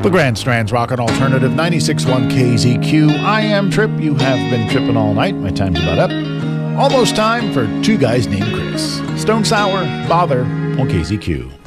The Grand Strand's Rockin' Alternative 96.1 KZQ. I am Trip. You have been tripping all night. My time's about up. Almost time for Two Guys Named Chris. Stone Sour, Bother on KZQ.